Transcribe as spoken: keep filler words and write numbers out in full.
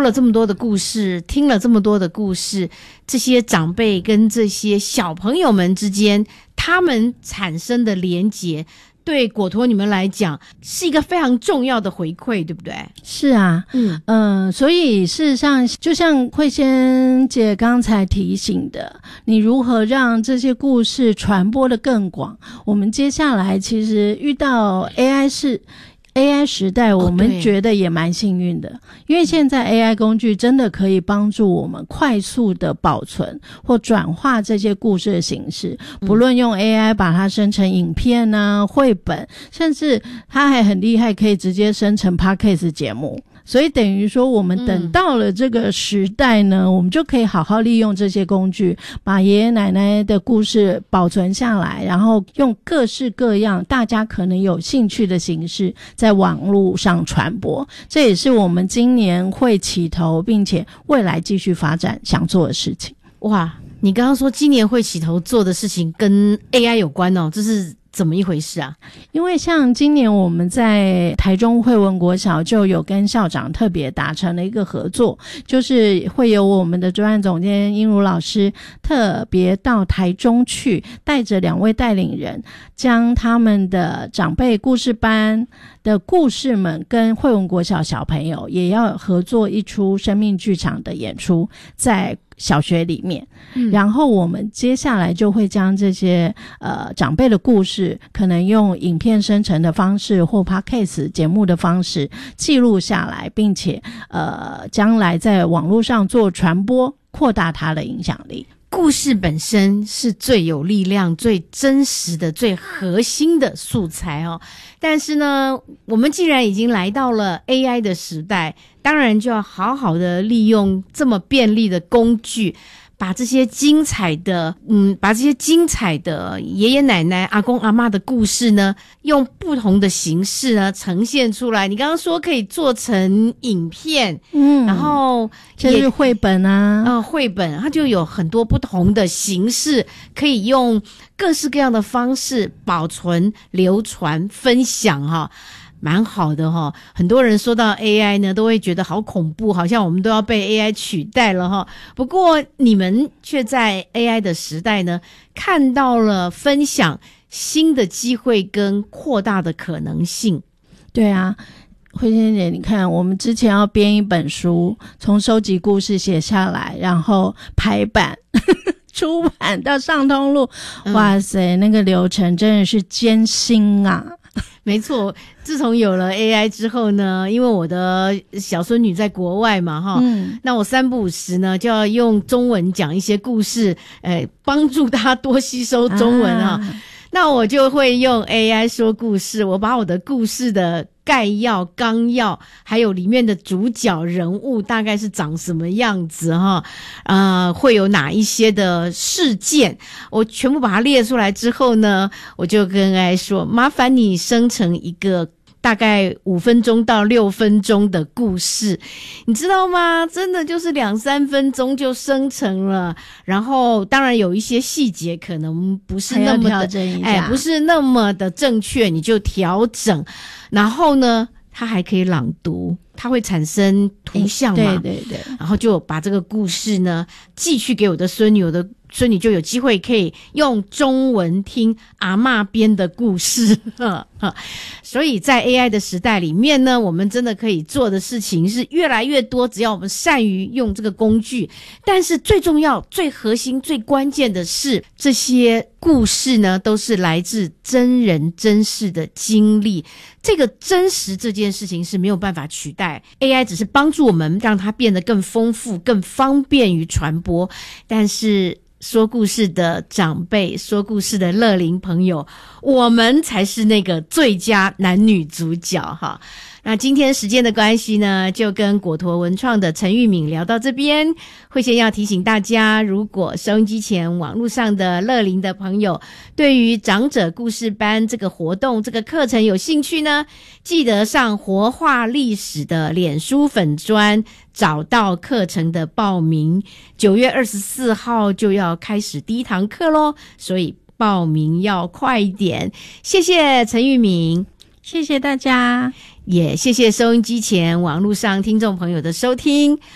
了这么多的故事，听了这么多的故事，这些长辈跟这些小朋友们之间他们产生的连结，对果陀你们来讲是一个非常重要的回馈，对不对？ 是啊，嗯呃，所以事实上就像慧仙姐刚才提醒的，你如何让这些故事传播的更广，我们接下来其实遇到 A I 是A I 时代，我们觉得也蛮幸运的，哦，因为现在 A I 工具真的可以帮助我们快速的保存或转化这些故事的形式，不论用 A I 把它生成影片啊、绘本，甚至它还很厉害，可以直接生成 Podcast 节目。所以等于说我们等到了这个时代呢，嗯，我们就可以好好利用这些工具，把爷爷奶奶的故事保存下来，然后用各式各样大家可能有兴趣的形式在网络上传播。这也是我们今年会起头并且未来继续发展想做的事情。 哇，你刚刚说今年会起头做的事情跟 A I 有关哦，这是怎么一回事啊？ 因为像今年我们在台中惠文国小就有跟校长特别达成了一个合作，就是会有我们的专案总监英如老师特别到台中去，带着两位带领人，将他们的长辈故事班的故事们跟惠文国小小朋友也要合作一出生命剧场的演出，在小学里面，嗯，然后我们接下来就会将这些呃长辈的故事可能用影片生成的方式或 podcast 节目的方式记录下来，并且呃将来在网络上做传播，扩大它的影响力。 故事本身是最有力量、最真实的、最核心的素材哦。但是呢，我们既然已经来到了 A I 的时代，当然就要好好的利用这么便利的工具，把这些精彩的嗯，把这些精彩的爷爷奶奶、阿公阿嬷的故事呢，用不同的形式呢呈现出来。你刚刚说可以做成影片，嗯，然后这是绘本啊， 呃，绘本它就有很多不同的形式，可以用各式各样的方式保存、流传、分享哈。蛮好的哈，很多人说到 A I 呢，都会觉得好恐怖，好像我们都要被 A I 取代了哈。不过你们却在 A I 的时代呢，看到了分享新的机会跟扩大的可能性。 对啊，慧仙姐，你看我们之前要编一本书，从收集故事写下来，然后排版出版到上通路，嗯，哇塞，那个流程真的是艰辛啊。 没错，自从有了 A I 之后呢，因为我的小孙女在国外嘛哈，嗯，那我三不五时呢就要用中文讲一些故事，呃，帮助她多吸收中文啊。啊那我就会用 A I 说故事，我把我的故事的概要、纲要，还有里面的主角人物大概是长什么样子哈，呃，会有哪一些的事件，我全部把它列出来之后呢，我就跟 A I 说，麻烦你生成一个大概五分钟到六分钟的故事，你知道吗？真的就是两三分钟就生成了，然后当然有一些细节可能不是那么的，哎，不是那么的正确，你就调整。然后呢，它还可以朗读，它会产生图像嘛？ 对对对。 然后就把这个故事呢寄去给我的孙女，我的孙女就有机会可以用中文听阿嬷编的故事。所以在 A I 的时代里面呢，我们真的可以做的事情是越来越多，只要我们善于用这个工具。但是最重要、最核心、最关键的是，这些故事呢都是来自真人真事的经历，这个真实这件事情是没有办法取代， A I 只是帮助我们让它变得更丰富、更方便于传播。但是说故事的长辈，说故事的乐龄朋友，我们才是那个最佳男女主角哈。那今天时间的关系呢，就跟果陀文创的陈玉敏聊到这边。会先要提醒大家，如果收音机前网络上的乐龄的朋友对于长者故事班这个活动这个课程有兴趣呢，记得上活化历史的脸书粉专找到课程的报名。九月二十四号就要开始第一堂课咯，所以报名要快一点。谢谢陈玉敏， 谢谢大家， 也谢谢收音机前网络上听众朋友的收听。